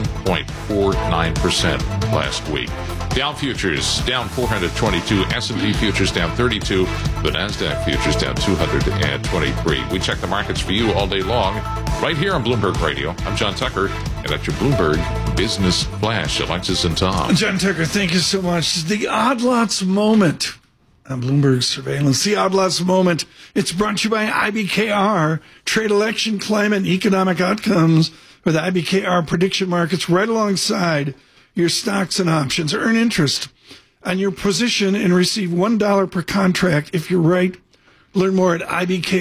7.49% last week. Dow futures down 422, S&P futures down 32, the NASDAQ futures down 223. We check the markets for you all day long right here on Bloomberg Radio. I'm John Tucker, and that's your Bloomberg Business Flash. Alexis and Tom. John Tucker, thank you so much. The Odd Lots Moment on Bloomberg Surveillance. The Odd Lots Moment. It's brought to you by IBKR. Trade, election, climate, and economic outcomes for the IBKR prediction markets right alongside your stocks and options. Earn interest on your position and receive $1 per contract if you're right. Learn more at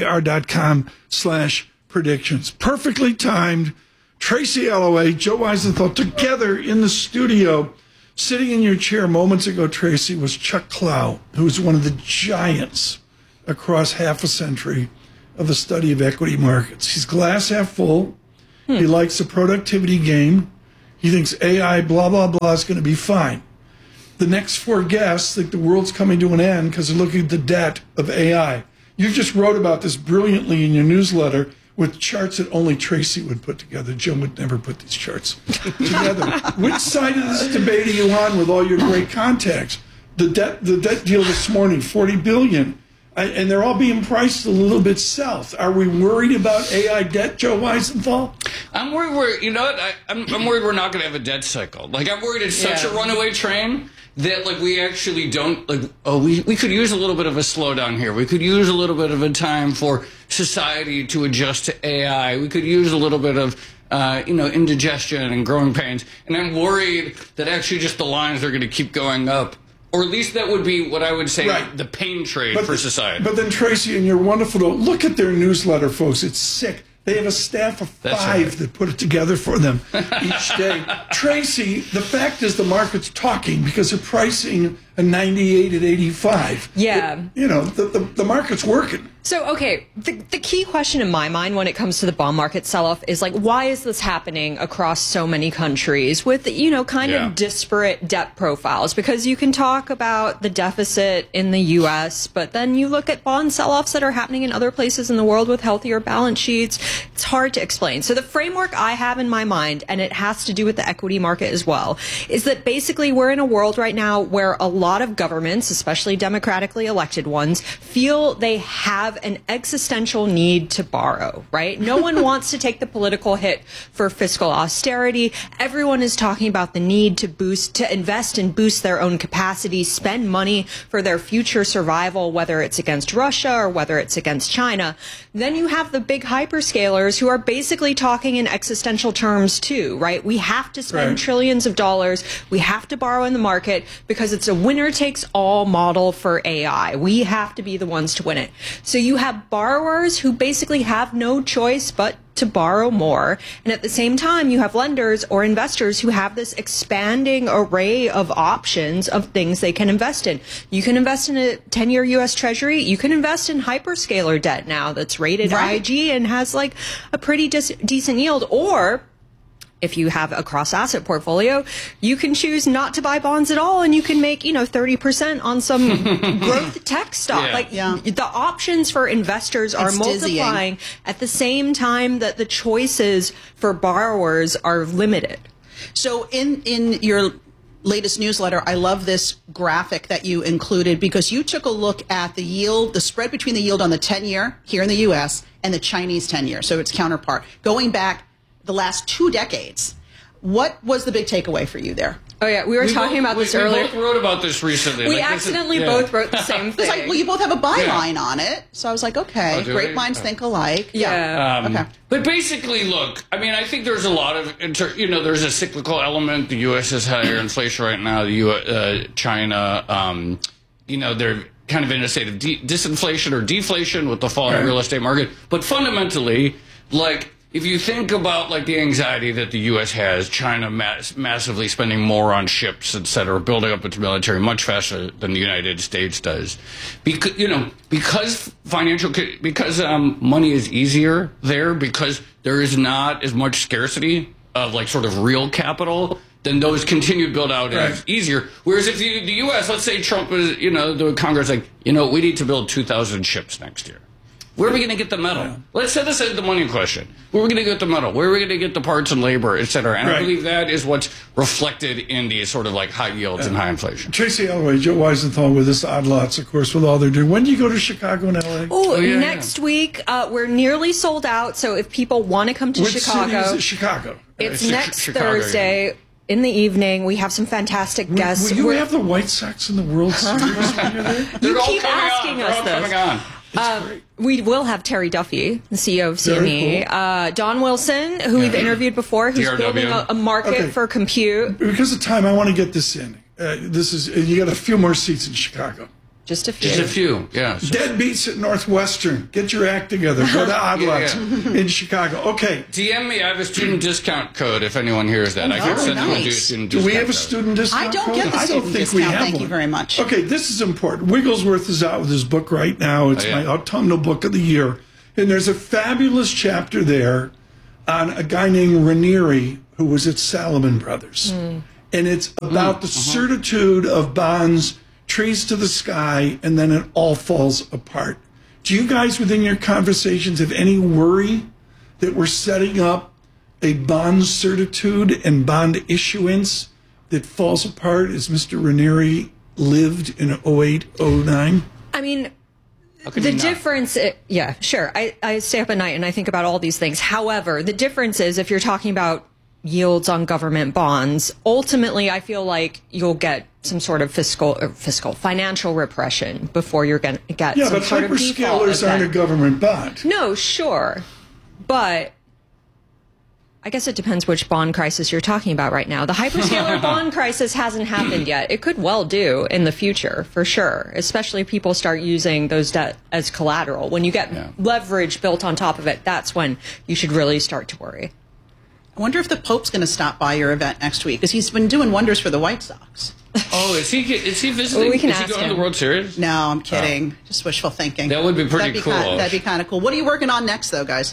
ibkr.com/predictions. Perfectly timed. Tracy Alloway, Joe Weisenthal together in the studio. Sitting in your chair moments ago, Tracy, was Chuck Clow, who's one of the giants across half a century of the study of equity markets. He's glass half full. He likes the productivity game. He thinks AI, blah, blah, blah, is going to be fine. The next 4 guests think the world's coming to an end because they're looking at the debt of AI. You just wrote about this brilliantly in your newsletter with charts that only Tracy would put together. Joe would never put these charts together. Which side of this debate are you on with all your great contacts? The debt deal this morning, $40 billion. And they're all being priced a little bit south. Are we worried about AI debt, Joe Weisenthal? I'm worried I'm worried we're not going to have a debt cycle. Like, I'm worried it's such a runaway train that, like, we actually don't, like, we could use a little bit of a slowdown here. We could use a little bit of a time for society to adjust to AI. We could use a little bit of, indigestion and growing pains. And I'm worried that actually just the lines are going to keep going up. Or at least that would be what I would say the pain trade for society. But then, Tracy, and you're wonderful to look at their newsletter, folks. It's sick. They have a staff of 5 that put it together for them each day. Tracy, the fact is the market's talking because they're pricing a 98 at 85. Yeah. The market's working. So, okay, the key question in my mind when it comes to the bond market sell-off is, like, why is this happening across so many countries with, kind of disparate debt profiles? Because you can talk about the deficit in the U.S., but then you look at bond sell-offs that are happening in other places in the world with healthier balance sheets. It's hard to explain. So the framework I have in my mind, and it has to do with the equity market as well, is that basically we're in a world right now where a lot of governments, especially democratically elected ones, feel they have an existential need to borrow, right? No one wants to take the political hit for fiscal austerity. Everyone is talking about the need to invest and boost their own capacity, spend money for their future survival, whether it's against Russia or whether it's against China. Then you have the big hyperscalers who are basically talking in existential terms too, right? We have to spend trillions of dollars. We have to borrow in the market because it's a winner-takes-all model for AI. We have to be the ones to win it. So you have borrowers who basically have no choice but to borrow more. And at the same time, you have lenders or investors who have this expanding array of options of things they can invest in. You can invest in a 10-year U.S. Treasury. You can invest in hyperscaler debt now that's rated IG and has like a pretty decent yield. Or if you have a cross-asset portfolio, you can choose not to buy bonds at all, and you can make 30% on some growth tech stock. The options for investors are multiplying at the same time that the choices for borrowers are limited. So in your latest newsletter, I love this graphic that you included because you took a look at the yield, the spread between the yield on the 10-year here in the U.S. and the Chinese 10-year, so its counterpart, going back the last 2 decades. What was the big takeaway for you there? Oh, yeah. We were talking about this earlier. We both wrote about this recently. We accidentally both wrote the same thing. It's like, well, you both have a byline on it. So I was like, okay, great minds think alike. Yeah. Okay. But basically, look, I mean, I think there's a lot of, there's a cyclical element. The U.S. has higher inflation right now. China, they're kind of in a state of disinflation or deflation with the fall in the real estate market. But fundamentally, like, if you think about like the anxiety that the U.S. has, China massively spending more on ships, et cetera, building up its military much faster than the United States does, because money is easier there, because there is not as much scarcity of like sort of real capital, then those continued build out is easier. Whereas if the U.S., let's say Trump is, the Congress like, we need to build 2,000 ships next year. Where are we going to get the metal? Yeah. Let's set aside the money question. Where are we going to get the metal? Where are we going to get the parts and labor, et cetera? And I believe that is what's reflected in these sort of like high yields and high inflation. Tracy Alloway, Joe Weisenthal with us, Odd Lots, of course, with all they're doing. When do you go to Chicago and L.A.? Next week. We're nearly sold out, so if people want to come to Chicago. Which city is it? Chicago. It's next Thursday. In the evening, we have some fantastic guests. Will you have the White Sox in the World Series when you're there? You keep asking us this. We will have Terry Duffy, the CEO of CME, Don Wilson, who we've interviewed before, who's building a market for compute. Because of time, I want to get this in. You got a few more seats in Chicago. Just a few. Just a few, yeah. Deadbeats at Northwestern. Get your act together. Go to Oddlots in Chicago. Okay. DM me. I have a student discount code if anyone hears that. I can send them a student discount Do we have a code. student discount I don't code? get the I don't student think we discount. have Thank one. you very much. Okay, this is important. Wigglesworth is out with his book right now. It's my autumnal book of the year. And there's a fabulous chapter there on a guy named Ranieri who was at Salomon Brothers. And it's about the certitude of bonds, trees to the sky, and then it all falls apart. Do you guys within your conversations have any worry that we're setting up a bond certitude and bond issuance that falls apart as Mr. Ranieri lived in 08, 09? I mean, the difference, yeah, sure. I stay up at night and I think about all these things. However, the difference is if you're talking about yields on government bonds, ultimately I feel like you'll get some sort of financial repression before you're going to get some sort of default. Yeah, but hyperscalers aren't a government bond. No, sure. But I guess it depends which bond crisis you're talking about right now. The hyperscaler bond crisis hasn't happened yet. It could well do in the future, for sure, especially if people start using those debt as collateral. When you get leverage built on top of it, that's when you should really start to worry. I wonder if the Pope's going to stop by your event next week, because he's been doing wonders for the White Sox. Oh, is he visiting? Well, we can is he ask going to him. the World Series? No, I'm kidding. Just wishful thinking. That would be pretty cool. That'd be kind of cool. What are you working on next, though, guys?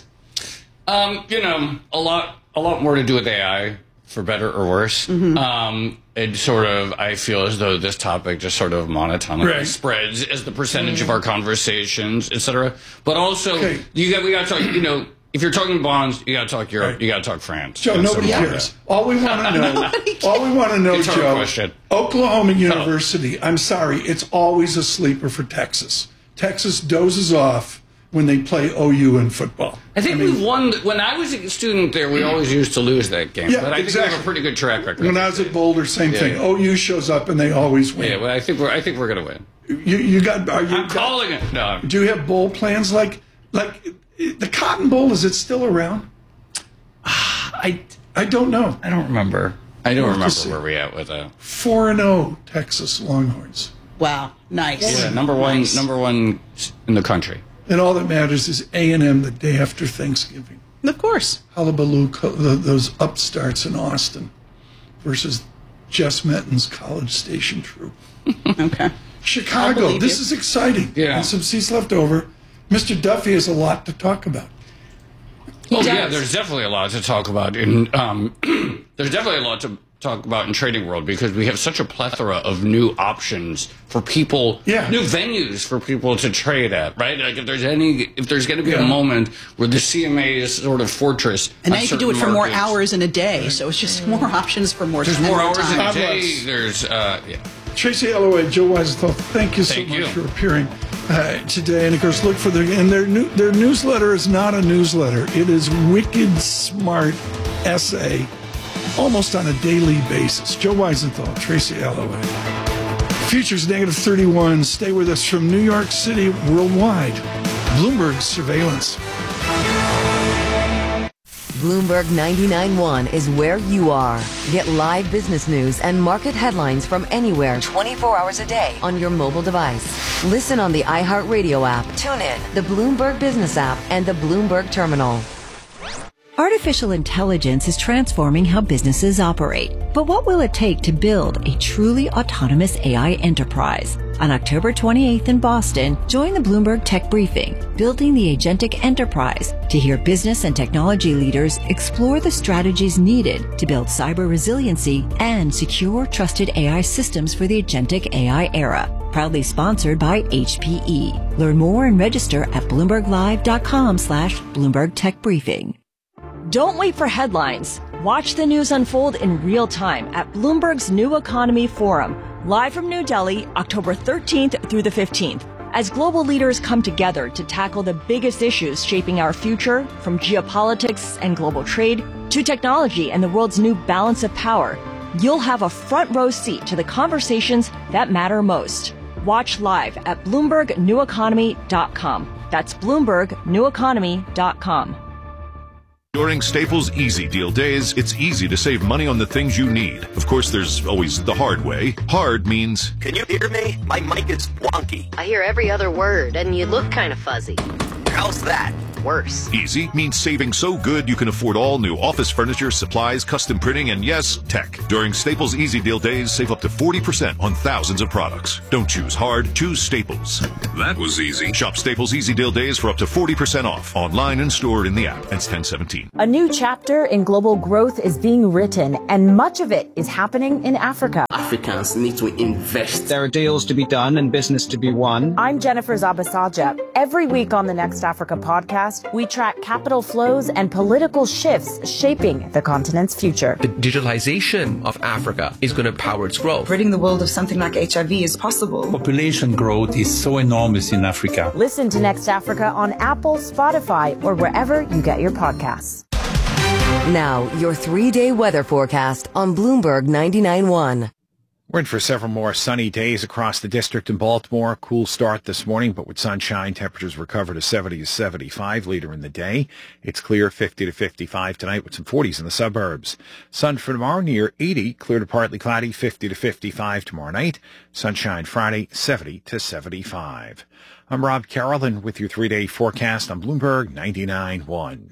A lot more to do with AI, for better or worse. It sort of, I feel as though this topic just sort of monotonically spreads as the percentage of our conversations, etc. But also, we got to talk. If you're talking bonds, you got to talk Europe. You got to talk France. Joe, nobody cares. All we want to know, Joe, question. Oklahoma University, I'm sorry, it's always a sleeper for Texas. Texas dozes off when they play OU in football. I think we won. When I was a student there, we always used to lose that game. Yeah, but I think we exactly. have a pretty good track record. When I was at Boulder, same thing. OU shows up and they always win. Yeah, well, I think we're going to win. I'm calling it. No. Do you have bowl plans like the Cotton Bowl? Is it still around? I don't know. I don't remember. I don't We'll remember have to see. where we at with that. 4-0 Texas Longhorns. Wow, nice. Yeah, number one in the country. And all that matters is A&M the day after Thanksgiving. Of course. Hullabaloo, those upstarts in Austin versus Jess Menton's College Station troop. Okay. Chicago, this is exciting. Yeah. And some seats left over. Mr. Duffy has a lot to talk about. Yeah, there's definitely a lot to talk about in there's definitely a lot to talk about in trading world because we have such a plethora of new options for people, new venues for people to trade at, right? Like if there's going to be a moment where the CMA is sort of fortress, And now you can do it for more markets. hours in a day, so it's just more options for more There's time. more hours in a time. day. There's Tracy Alloway, Joe Weisenthal, thank you so much for appearing today. And of course, look for their newsletter is not a newsletter. It is wicked smart essay, almost on a daily basis. Joe Weisenthal, Tracy Alloway. Futures -31. Stay with us from New York City worldwide. Bloomberg surveillance. Bloomberg 99.1 is where you are. Get live business news and market headlines from anywhere 24 hours a day on your mobile device. Listen on the iHeartRadio app, tune in, the Bloomberg Business app, and the Bloomberg Terminal. Artificial intelligence is transforming how businesses operate. But what will it take to build a truly autonomous AI enterprise? On October 28th in Boston, join the Bloomberg Tech Briefing, Building the Agentic Enterprise, to hear business and technology leaders explore the strategies needed to build cyber resiliency and secure, trusted AI systems for the agentic AI era. Proudly sponsored by HPE. Learn more and register at BloombergLive.com/Bloomberg Tech Briefing. Don't wait for headlines. Watch the news unfold in real time at Bloomberg's New Economy Forum, live from New Delhi, October 13th through the 15th. As global leaders come together to tackle the biggest issues shaping our future, from geopolitics and global trade to technology and the world's new balance of power, you'll have a front row seat to the conversations that matter most. Watch live at BloombergNewEconomy.com. That's BloombergNewEconomy.com. During Staples Easy Deal Days, it's easy to save money on the things you need. Of course, there's always the hard way. Hard means... Can you hear me? My mic is wonky. I hear every other word, and you look kind of fuzzy. How's that? Worse. Easy means saving so good you can afford all new office furniture, supplies, custom printing, and yes, tech. During Staples Easy Deal Days, save up to 40% on thousands of products. Don't choose hard, choose Staples. That was easy. Shop Staples Easy Deal Days for up to 40% off. Online and stored in the app. Ends 10/17. A new chapter in global growth is being written, and much of it is happening in Africa. Africans need to invest. There are deals to be done and business to be won. I'm Jennifer Zabasaja. Every week on the Next Africa podcast, we track capital flows and political shifts shaping the continent's future. The digitalization of Africa is going to power its growth. Ridding the world of something like HIV is possible. Population growth is so enormous in Africa. Listen to Next Africa on Apple, Spotify, or wherever you get your podcasts. Now, your 3-day weather forecast on Bloomberg 99.1. We're in for several more sunny days across the district in Baltimore. Cool start this morning, but with sunshine, temperatures recover to 70 to 75 later in the day. It's clear 50 to 55 tonight with some 40s in the suburbs. Sun for tomorrow near 80, clear to partly cloudy, 50 to 55 tomorrow night. Sunshine Friday, 70 to 75. I'm Rob Carrollin with your 3-day forecast on Bloomberg 99.1.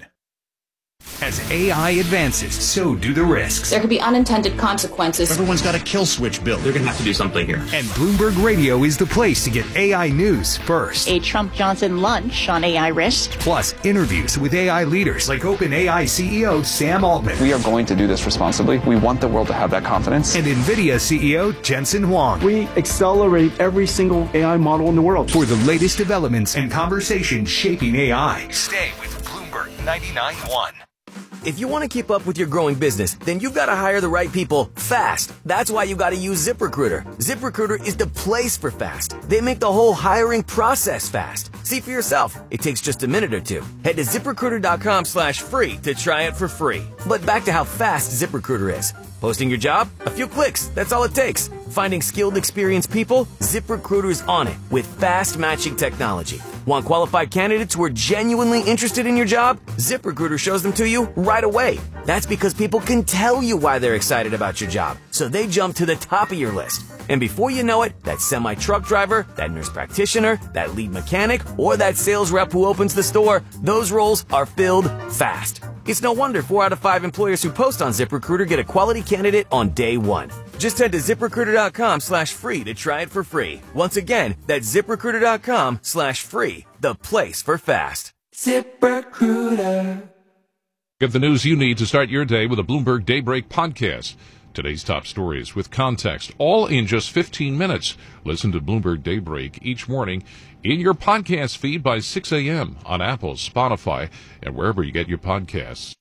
As AI advances, so do the risks. There could be unintended consequences. Everyone's got a kill switch built. They're going to have to do something here. And Bloomberg Radio is the place to get AI news first. A Trump-Johnson lunch on AI risk. Plus, interviews with AI leaders like OpenAI CEO Sam Altman. We are going to do this responsibly. We want the world to have that confidence. And NVIDIA CEO Jensen Huang. We accelerate every single AI model in the world. For the latest developments and conversations shaping AI. Stay with Bloomberg 99.1. If you want to keep up with your growing business, then you've got to hire the right people fast. That's why you got to use ZipRecruiter. ZipRecruiter is the place for fast. They make the whole hiring process fast. See for yourself. It takes just a minute or two. Head to ZipRecruiter.com/free to try it for free. But back to how fast ZipRecruiter is. Posting your job? A few clicks. That's all it takes. Finding skilled, experienced people? ZipRecruiter's on it with fast matching technology. Want qualified candidates who are genuinely interested in your job? ZipRecruiter shows them to you right away. That's because people can tell you why they're excited about your job, so they jump to the top of your list. And before you know it, that semi-truck driver, that nurse practitioner, that lead mechanic, or that sales rep who opens the store, those roles are filled fast. It's no wonder 4 out of 5 employers who post on ZipRecruiter get a quality candidate on day one. Just head to ZipRecruiter.com/free to try it for free. Once again, that's ZipRecruiter.com/free, the place for fast. ZipRecruiter. Get the news you need to start your day with a Bloomberg Daybreak podcast. Today's top stories with context, all in just 15 minutes. Listen to Bloomberg Daybreak each morning in your podcast feed by 6 a.m. on Apple, Spotify, and wherever you get your podcasts.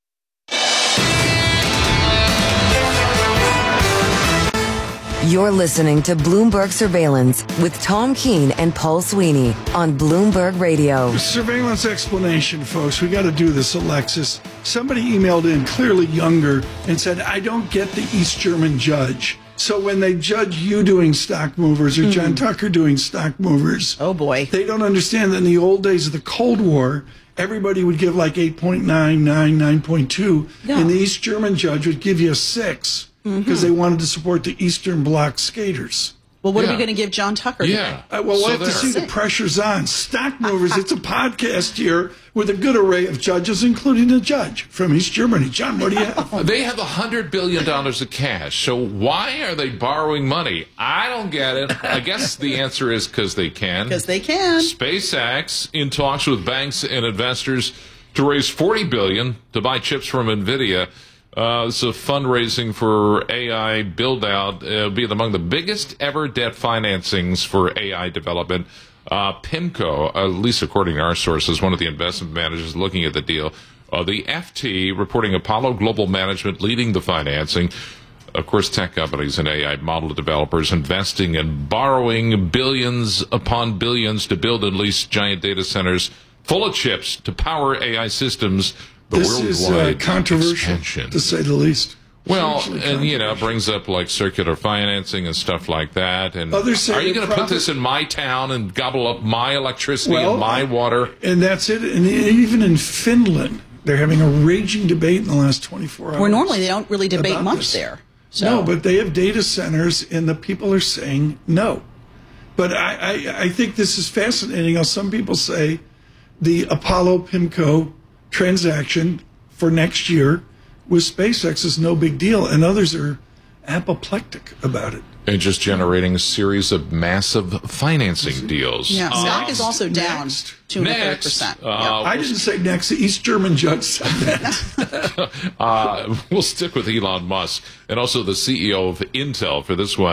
You're listening to Bloomberg Surveillance with Tom Keene and Paul Sweeney on Bloomberg Radio. Surveillance explanation, folks. We got to do this, Alexis. Somebody emailed in, clearly younger, and said, I don't get the East German judge. So when they judge you doing stock movers or John Tucker doing stock movers, oh boy, they don't understand that in the old days of the Cold War, everybody would give like 8.9, 9.2, and the East German judge would give you a 6. Because they wanted to support the Eastern Bloc skaters. Well, what are we going to give John Tucker? Yeah. We'll have to see. The pressure's on. Stock Movers, it's a podcast here with a good array of judges, including a judge from East Germany. John, what do you have? They have $100 billion of cash, so why are they borrowing money? I don't get it. I guess the answer is because they can. Because they can. SpaceX in talks with banks and investors to raise $40 billion to buy chips from NVIDIA. It's a fundraising for AI build-out. It'll be among the biggest ever debt financings for AI development. PIMCO, at least according to our sources, one of the investment managers looking at the deal. The FT reporting Apollo Global Management leading the financing. Of course, tech companies and AI model developers investing and borrowing billions upon billions to build and lease giant data centers full of chips to power AI systems. This is controversial, to say the least. Well, and, you know, brings up, like, circular financing and stuff like that. And others say are you going to put this in my town and gobble up my electricity and my water? And that's it. And even in Finland, They're having a raging debate in the last 24 hours. Where normally they don't really debate about much this. there. So. No, but they have data centers, and the people are saying no. But I think this is fascinating how some people say the Apollo PIMCO transaction for next year with SpaceX is no big deal, and others are apoplectic about it. And just generating a series of massive financing deals. Yeah, stock is also down 2.5%. I didn't say next. The East German judge said that. We'll stick with Elon Musk and also the CEO of Intel for this one.